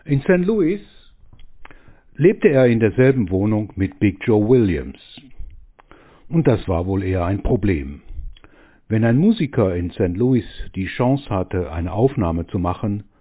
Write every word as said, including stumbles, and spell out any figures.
In Sankt Louis lebte er in derselben Wohnung mit Big Joe Williams. Und das war wohl eher ein Problem. Wenn ein Musiker in Sankt Louis die Chance hatte, eine Aufnahme zu machen,